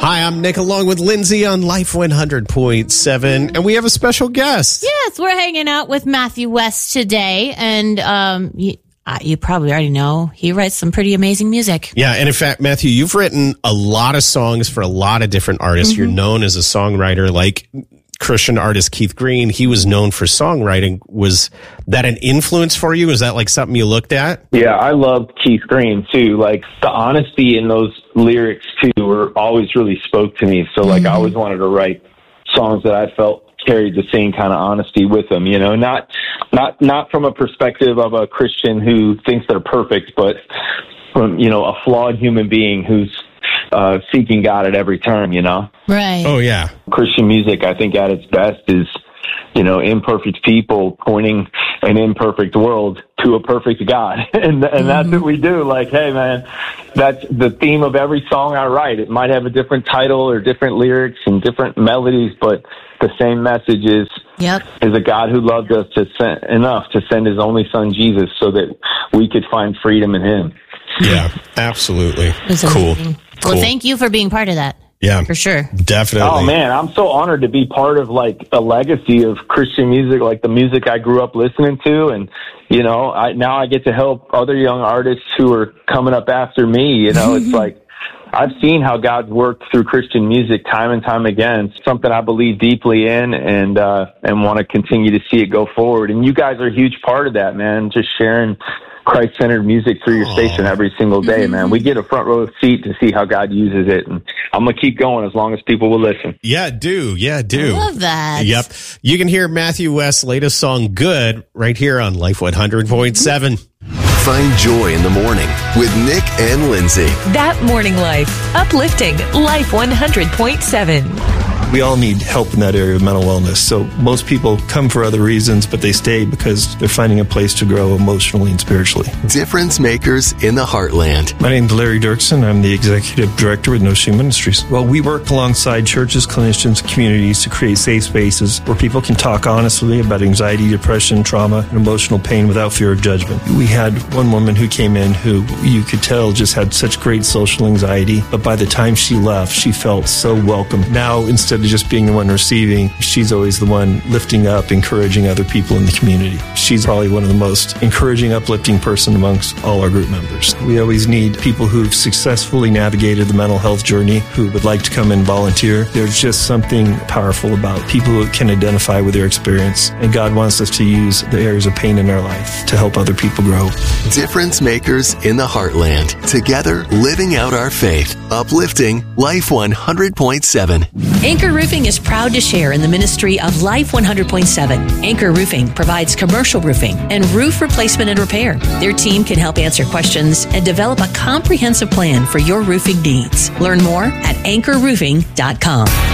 Hi, I'm Nick along with Lindsay on Life 100.7, and we have a special guest. Yes, we're hanging out with Matthew West today, and you probably already know he writes some pretty amazing music. Yeah, and in fact, Matthew, you've written a lot of songs for a lot of different artists. You're known as a songwriter, like Christian artist Keith Green. He was known for songwriting. Was that an influence for you? Is that like something you looked at? Yeah, I loved Keith Green too. Like the honesty in those lyrics too were always really spoke to me. So like I always wanted to write songs that I felt carried the same kind of honesty with them, you know, not from a perspective of a Christian who thinks they're perfect, but from, you know, a flawed human being who's seeking God at every turn, you know? Right. Oh, yeah. Christian music, I think at its best is, you know, imperfect people pointing an imperfect world to a perfect God. and that's what we do. Like, hey, man, that's the theme of every song I write. It might have a different title or different lyrics and different melodies, but the same message is a God who loved us enough to send his only son, Jesus, so that we could find freedom in him. Yeah, absolutely. Cool. Cool. Well, thank you for being part of that. Yeah, for sure. Definitely. Oh, man, I'm so honored to be part of like a legacy of Christian music, like the music I grew up listening to. And, you know, now I get to help other young artists who are coming up after me. You know, it's like I've seen how God's worked through Christian music time and time again. It's something I believe deeply in and want to continue to see it go forward. And you guys are a huge part of that, man, just sharing Christ-centered music through your station every single day, man. We get a front row seat to see how God uses it, and I'm going to keep going as long as people will listen. Yeah, do. I love that. Yep. You can hear Matthew West's latest song, Good, right here on Life 100.7. Find joy in the morning with Nick and Lindsay. That Morning Life. Uplifting Life 100.7. We all need help in that area of mental wellness. So most people come for other reasons, but they stay because they're finding a place to grow emotionally and spiritually. Difference makers in the heartland. My name is Larry Dirksen. I'm the executive director with No Shame Ministries. Well, we work alongside churches, clinicians, communities to create safe spaces where people can talk honestly about anxiety, depression, trauma, and emotional pain without fear of judgment. We had one woman who came in who you could tell just had such great social anxiety, but by the time she left, she felt so welcome. Now, instead of just being the one receiving, she's always the one lifting up, encouraging other people in the community. She's probably one of the most encouraging, uplifting person amongst all our group members. We always need people who've successfully navigated the mental health journey who would like to come and volunteer. There's just something powerful about people who can identify with their experience, and God wants us to use the areas of pain in our life to help other people grow. Difference makers in the heartland. Together, living out our faith. Uplifting Life 100.7. Anchor Roofing is proud to share in the ministry of Life 100.7. Anchor Roofing provides commercial roofing and roof replacement and repair. Their team can help answer questions and develop a comprehensive plan for your roofing needs. Learn more at anchorroofing.com.